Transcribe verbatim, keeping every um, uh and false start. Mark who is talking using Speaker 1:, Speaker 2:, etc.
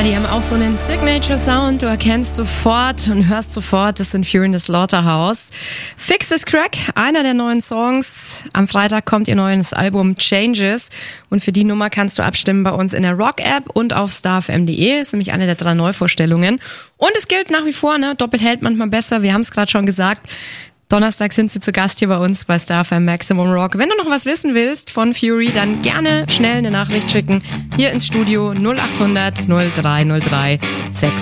Speaker 1: die haben auch so einen Signature-Sound, du erkennst sofort und hörst sofort, das sind Fury in the Slaughterhouse. Fix This Crack, einer der neuen Songs. Am Freitag kommt ihr neues Album Changes und für die Nummer kannst du abstimmen bei uns in der Rock-App und auf starfm punkt de, ist nämlich eine der drei Neuvorstellungen. Und es gilt nach wie vor, ne, doppelt hält manchmal besser, wir haben es gerade schon gesagt. Donnerstag sind sie zu Gast hier bei uns bei StarFM Maximum Rock. Wenn du noch was wissen willst von Fury, dann gerne schnell eine Nachricht schicken. Hier ins Studio null acht hundert null drei null drei sechs.